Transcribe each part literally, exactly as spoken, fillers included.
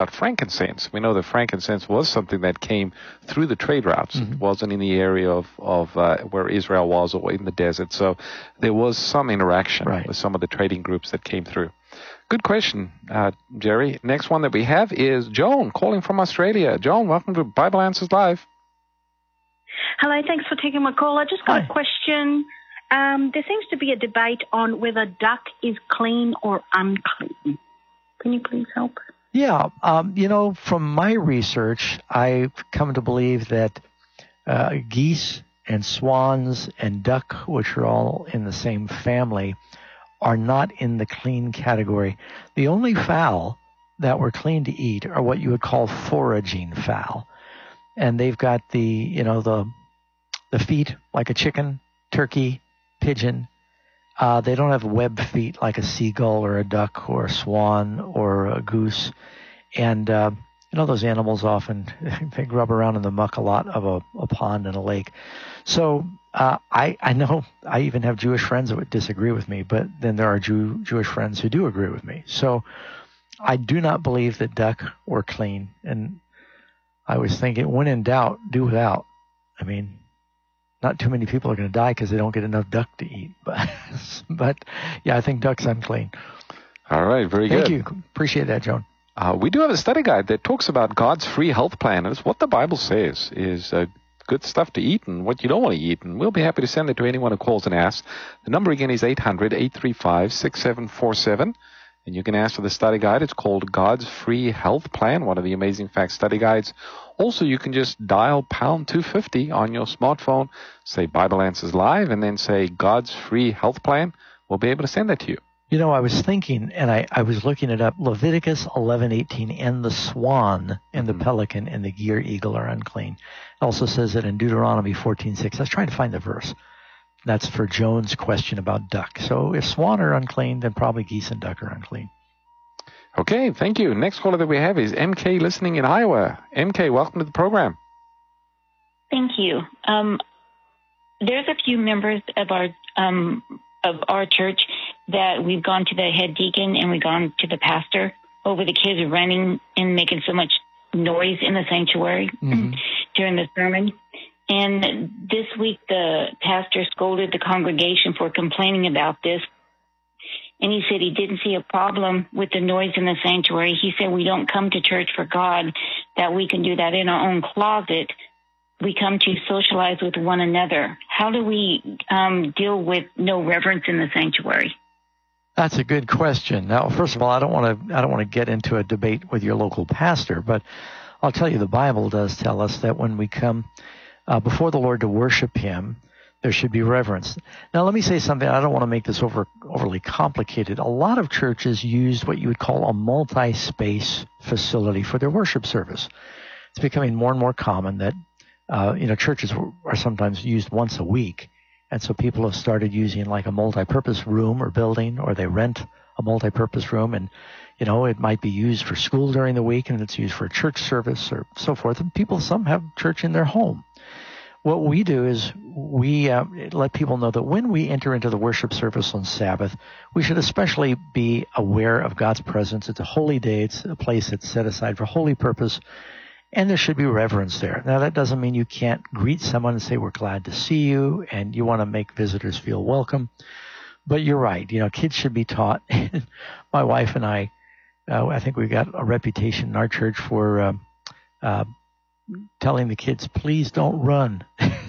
about frankincense. We know that frankincense was something that came through the trade routes. Mm-hmm. It wasn't in the area of, of uh, where Israel was or in the desert. So there was some interaction right. with some of the trading groups that came through. Good question, uh, Jerry. Next one that we have is Joan calling from Australia. Joan, welcome to Bible Answers Live. Hello, thanks for taking my call. I just got Hi. a question. Um, there seems to be a debate on whether duck is clean or unclean. Can you please help? Yeah, um, you know, from my research, I've come to believe that uh, geese and swans and duck, which are all in the same family, are not in the clean category. The only fowl that were clean to eat are what you would call foraging fowl. And they've got the, you know, the the feet like a chicken, turkey, pigeon. Uh, they don't have web feet like a seagull or a duck or a swan or a goose. And, uh, you know, those animals often, they grub around in the muck a lot of a, a pond and a lake. So uh, I, I know I even have Jewish friends that would disagree with me, but then there are Jew, Jewish friends who do agree with me. So I do not believe that duck were clean. And I was thinking, when in doubt, do without. I mean, not too many people are going to die because they don't get enough duck to eat. But, but yeah, I think duck's unclean. All right, very good. Thank you. Appreciate that, Joan. Uh, we do have a study guide that talks about God's free health plan. And it's what the Bible says is uh, good stuff to eat and what you don't want to eat. And we'll be happy to send it to anyone who calls and asks. The number again is eight hundred, eight three five, six seven four seven. And you can ask for the study guide. It's called God's Free Health Plan, one of the Amazing Facts study guides. Also, you can just dial pound two fifty on your smartphone, say Bible Answers Live, and then say God's Free Health Plan. We'll be able to send that to you. You know, I was thinking, and I, I was looking it up, Leviticus eleven eighteen, and the swan and the mm-hmm. pelican and the gear eagle are unclean. It also says it in Deuteronomy fourteen six. I was trying to find the verse. That's for Joan's question about duck. So if swan are unclean, then probably geese and duck are unclean. Okay, thank you. Next caller that we have is M K listening in Iowa. M K, welcome to the program. Thank you. Um, there's a few members of our um, of our church that we've gone to the head deacon and we've gone to the pastor over the kids running and making so much noise in the sanctuary mm-hmm. during the sermon. And this week, the pastor scolded the congregation for complaining about this. And he said he didn't see a problem with the noise in the sanctuary. He said we don't come to church for God, that we can do that in our own closet. We come to socialize with one another. How do we um, deal with no reverence in the sanctuary? That's a good question. Now, first of all, I don't want to I don't want to get into a debate with your local pastor, but I'll tell you the Bible does tell us that when we come Uh, before the Lord to worship Him, there should be reverence. Now, let me say something. I don't want to make this over, overly complicated. A lot of churches use what you would call a multi-space facility for their worship service. It's becoming more and more common that, uh, you know, churches are sometimes used once a week. And so people have started using like a multi-purpose room or building, or they rent a multi-purpose room. And, you know, it might be used for school during the week and it's used for a church service or so forth. And people, some have church in their home. What we do is we uh, let people know that when we enter into the worship service on Sabbath, we should especially be aware of God's presence. It's a holy day. It's a place that's set aside for holy purpose, and there should be reverence there. Now, that doesn't mean you can't greet someone and say, we're glad to see you, and you want to make visitors feel welcome. But you're right. You know, kids should be taught. My wife and I, uh, I think we got a reputation in our church for uh, uh telling the kids, please don't run.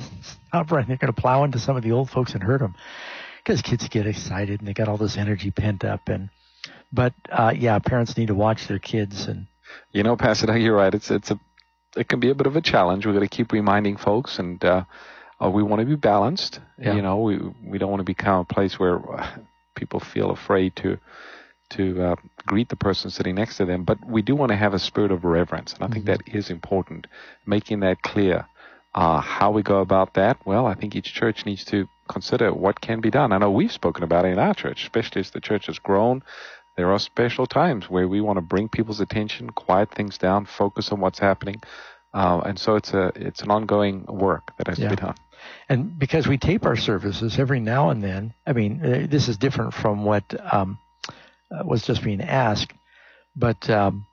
Stop running. They're going to plow into some of the old folks and hurt them. Because kids get excited and they got all this energy pent up. And But, uh, yeah, parents need to watch their kids. And You know, Pastor Doug, you're right. It's it's a It can be a bit of a challenge. We've got to keep reminding folks. And uh, uh, we want to be balanced. Yeah. You know, we, we don't want to become a place where uh, people feel afraid to to uh, greet the person sitting next to them, but we do want to have a spirit of reverence, and I think mm-hmm. that is important, making that clear. Uh, how we go about that, well, I think each church needs to consider what can be done. I know we've spoken about it in our church, especially as the church has grown. There are special times where we want to bring people's attention, quiet things down, focus on what's happening, uh, and so it's a it's an ongoing work that has yeah. to be done. And because we tape our services every now and then, I mean, uh, this is different from what um, Uh, was just being asked, but um,